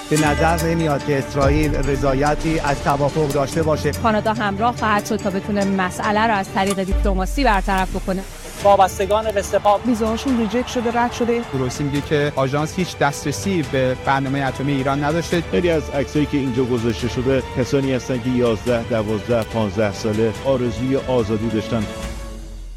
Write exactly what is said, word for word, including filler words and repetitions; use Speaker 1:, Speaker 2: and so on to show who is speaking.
Speaker 1: به نظر نمیاد که اسرائیل رضایتی از توافق داشته باشه.
Speaker 2: کانادا همراه خواهد شد تا بتونه مسئله رو از طریق دیپلماسی برطرف بکنه.
Speaker 3: وابستگان به سپاه
Speaker 4: ویزاشون ریجکت شده، رد شده.
Speaker 5: درستی میگه که آژانس هیچ دسترسی به برنامه اتمی ایران نداشته.
Speaker 6: خیلی از عکسایی که اینجا گذاشته شده کسانی هستن که یازده، دوازده، پانزده ساله آرزوی آزادی داشتن.